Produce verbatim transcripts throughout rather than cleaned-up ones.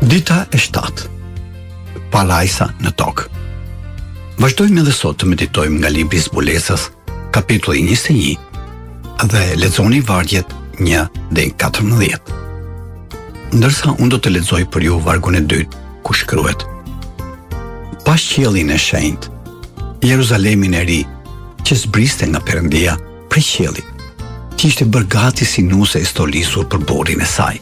Dita e shtatë. Parajsa në tokë. Vazhdojmë edhe sot të meditojmë nga libri i zbulesës, kapitulli njëzet e një, dhe lexoni vargjet një deri katërmbëdhjetë. Ndërsa unë do të lexoj për ju vargun e dytë, ku shkruhet: Pas qiellin e shenjtë, Jeruzalemin e ri, që zbriste nga Perëndia prej qiellit, që ishte bërë gati si nuse e stolisur për burrin e saj.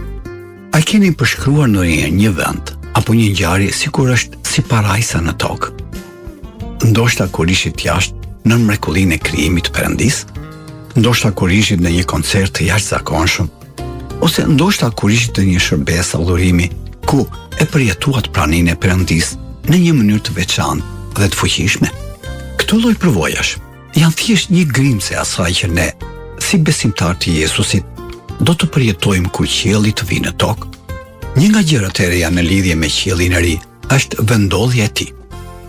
A keni përshkruar ndonjëherë një vend apo një ngjarje sikur është si parajsa në tokë? Ndoshta kur ishit jashtë në mrekullinë e krijimit të Perëndis, ndoshta kur ishit në një koncert të jashtëzakonshëm, ose ndoshta kur ishit në një shërbes udhërimi ku e përjetuat praninë e Perëndis në një mënyrë të veçantë dhe të fuqishme. Këto lloj përvojash janë thjesht një grimse e asaj që ne, si besimtar të Jezusit, do të përjetojmë kur qielli të vinë në tokë. Një nga gjërat e reja në lidhje me qiellin e ri është vendodhja e tij.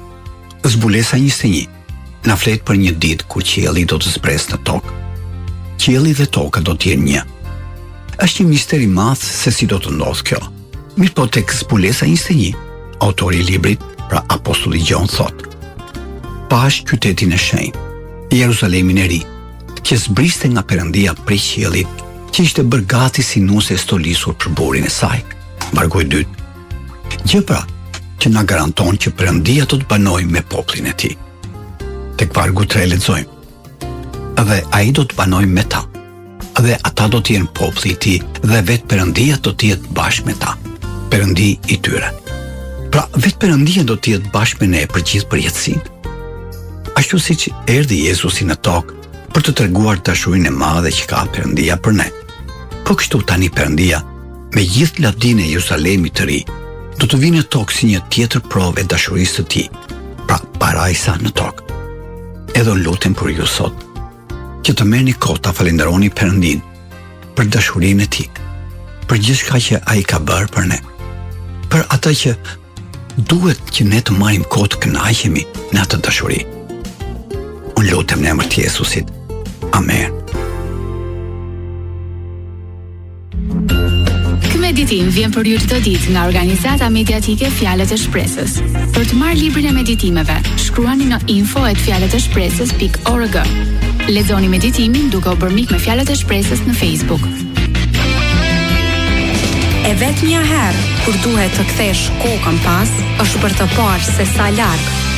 Zbulesa njëzet e një na flet për një ditë kur qielli do të zbresë në tokë. Qielli dhe toka do të jenë një. Është një mister i madh se si do të ndodhë kjo. Mirpo tek zbulesa njëzet e një, autori i librit, pra apostulli Gjon, thot: Pash qytetin e shenjtë, Jeruzalemin e ri, që zbriste nga Perëndia prej qiellit, që ishte bërë gati si nuse e stolisur për burrin e saj. Vargu i dytë. Gjë pra që na garanton që Perëndia do të banojë me popullin e tij. Tek vargu tre lexojmë: Dhe ai do të banojë me ta, dhe ata do të jenë populli i tij, dhe vetë Perëndia do të jetë bashkë me ta, Perëndi i tyre. Pra vetë Perëndia do të jetë bashkë me ne për gjithë përjetësinë. Ashtu siç erdhi Jezusi në tokë për të treguar dashurinë e madhe që ka Perëndia për ne. Po kështu tani Perëndia, me gjithë lavdinë e Jeruzalemit të ri, do të vinë në tokë si një tjetër provë e dashurisë së tij, pra parajsa në tokë. Edhe lutem për ju sot, që të merrni kohë ta falenderoni Perëndinë për dashurinë e tij, për gjithçka që ai ka bërë për ne, për atë që duhet që ne të marrim kohë të kënaqemi në atë dashuri. Unë lutem në emër të Jezusit. Amen. Ky meditim vjen për ju çdo ditë nga organizata mediatike Fjalët e Shpresës. Për të marrë librin e meditimeve, shkruani në info at fjalët e shpresës pikë org. Lexoni meditimin duke u bërë mik me Fjalët e Shpresës në Facebook. E vetmja herë kur duhet të kthesh kokën pas, është për të parë se sa larg